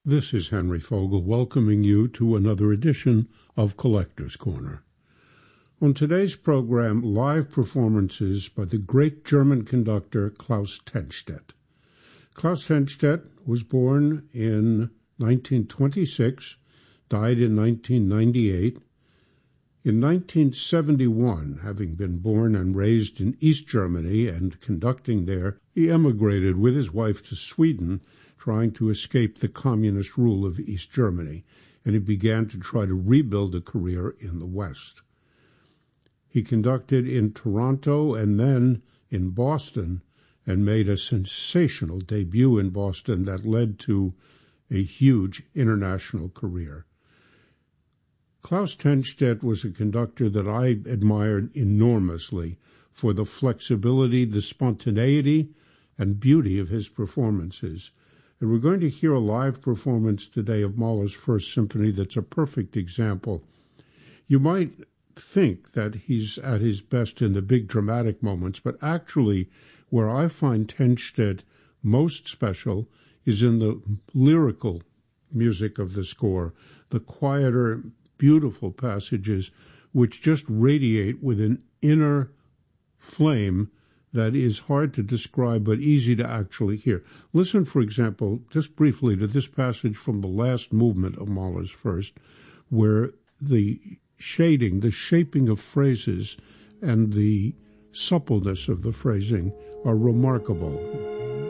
This is Henry Fogel welcoming you to another edition of Collector's Corner. On today's program, live performances by the great German conductor Klaus Tennstedt. Klaus Tennstedt was born in 1926, died in 1998. In 1971, having been born and raised in East Germany and conducting there, he emigrated with his wife to Sweden, trying to escape the communist rule of East Germany, and he began to try to rebuild a career in the West. He conducted in Toronto and then in Boston and made a sensational debut in Boston that led to a huge international career. Klaus Tennstedt was a conductor that I admired enormously for the flexibility, the spontaneity, and beauty of his performances. And we're going to hear a live performance today of Mahler's First Symphony that's a perfect example. You might think that he's at his best in the big dramatic moments, but actually where I find Tennstedt most special is in the lyrical music of the score, the quieter, beautiful passages which just radiate with an inner flame that is hard to describe but easy to actually hear. Listen, for example, just briefly to this passage from the last movement of Mahler's First, where the shading, the shaping of phrases and the suppleness of the phrasing are remarkable.